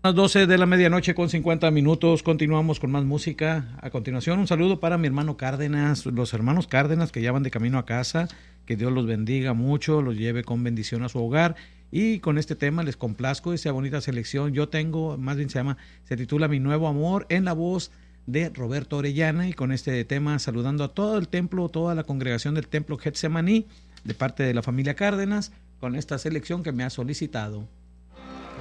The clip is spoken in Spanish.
A las 12 de la medianoche con 50 minutos, continuamos con más música. A continuación, un saludo para mi hermano Cárdenas, los hermanos Cárdenas que ya van de camino a casa, que Dios los bendiga mucho, los lleve con bendición a su hogar. Y con este tema les complazco, esa bonita selección. Yo tengo, más bien se titula Mi Nuevo Amor, en la voz de Roberto Orellana, y con este tema saludando a todo el templo, toda la congregación del templo Getsemaní, de parte de la familia Cárdenas, con esta selección que me ha solicitado.